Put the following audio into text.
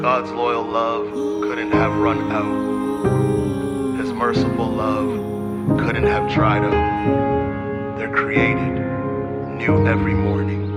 God's loyal love couldn't have run out. His merciful love couldn't have dried up. They're created new every morning.